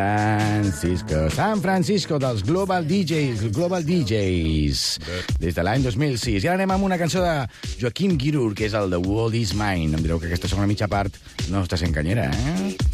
San Francisco dels Global DJs, des de l'any 2006. I ara anem amb una cançó de Joaquim Guirur, que és el The World Is Mine. Em direu que aquesta segona mitja part no està sent canyera, eh?